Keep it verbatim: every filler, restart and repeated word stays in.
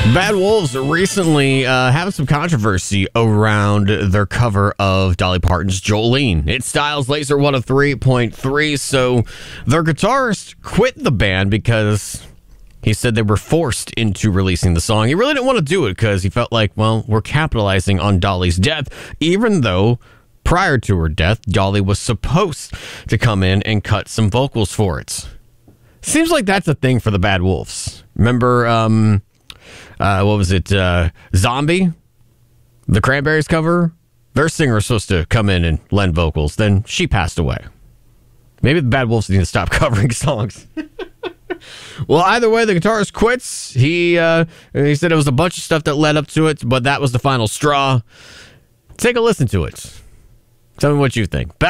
Bad Wolves recently uh, having some controversy around their cover of Dolly Parton's Jolene. It styles Laser one oh three point three, so their guitarist quit the band because he said they were forced into releasing the song. He really didn't want to do it because he felt like, well, we're capitalizing on Dolly's death, even though prior to her death, Dolly was supposed to come in and cut some vocals for it. Seems like that's a thing for the Bad Wolves. Remember, um... Uh, what was it? Uh, Zombie? The Cranberries cover? Their singer was supposed to come in and lend vocals. Then she passed away. Maybe the Bad Wolves need to stop covering songs. Well, either way, the guitarist quits. He, uh, he said it was a bunch of stuff that led up to it, but that was the final straw. Take a listen to it. Tell me what you think.